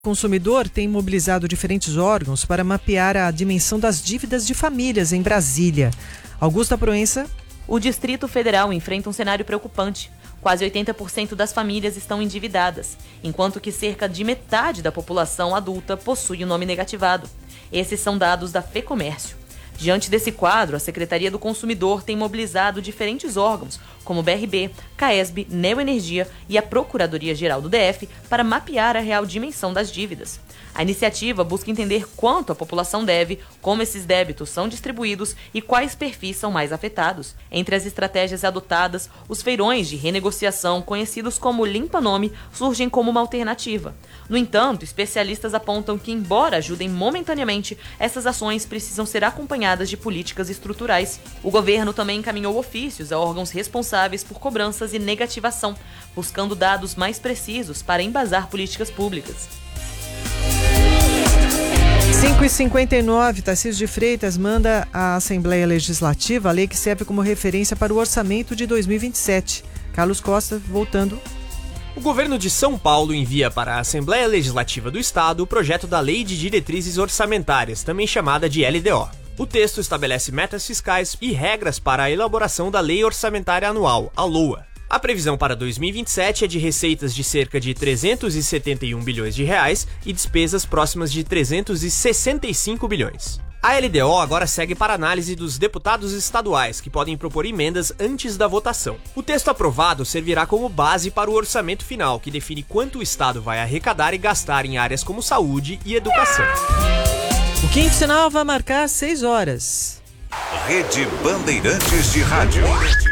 O consumidor tem mobilizado diferentes órgãos para mapear a dimensão das dívidas de famílias em Brasília. Augusta Proença. O Distrito Federal enfrenta um cenário preocupante. Quase 80% das famílias estão endividadas, enquanto que cerca de metade da população adulta possui o nome negativado. Esses são dados da FEComércio. Diante desse quadro, a Secretaria do Consumidor tem mobilizado diferentes órgãos, como o BRB, CAESB, Neoenergia e a Procuradoria-Geral do DF, para mapear a real dimensão das dívidas. A iniciativa busca entender quanto a população deve, como esses débitos são distribuídos e quais perfis são mais afetados. Entre as estratégias adotadas, os feirões de renegociação, conhecidos como limpa-nome, surgem como uma alternativa. No entanto, especialistas apontam que, embora ajudem momentaneamente, essas ações precisam ser acompanhadas de políticas estruturais. O governo também encaminhou ofícios a órgãos responsáveis por cobranças e negativação, buscando dados mais precisos para embasar políticas públicas. 5h59, Tarcísio de Freitas manda à Assembleia Legislativa a lei que serve como referência para o orçamento de 2027. Carlos Costa, voltando. O governo de São Paulo envia para a Assembleia Legislativa do Estado o projeto da Lei de Diretrizes Orçamentárias, também chamada de LDO. O texto estabelece metas fiscais e regras para a elaboração da Lei Orçamentária Anual, a LOA. A previsão para 2027 é de receitas de cerca de 371 bilhões de reais e despesas próximas de 365 bilhões. A LDO agora segue para análise dos deputados estaduais, que podem propor emendas antes da votação. O texto aprovado servirá como base para o orçamento final, que define quanto o Estado vai arrecadar e gastar em áreas como saúde e educação. O quinto sinal vai marcar 6 horas. Rede Bandeirantes de Rádio.